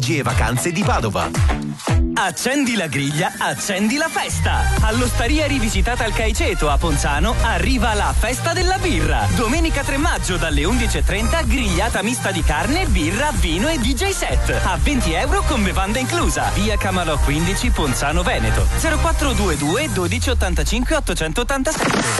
viaggi e vacanze di Padova. Accendi la griglia, accendi la festa! All'Osteria rivisitata al Caiceto a Ponzano arriva la festa della birra. Domenica 3 maggio dalle 11:30 grigliata mista di carne, birra, vino e DJ set. A €20 con bevanda inclusa. Via Camalò 15 Ponzano Veneto. 0422 12 85 887.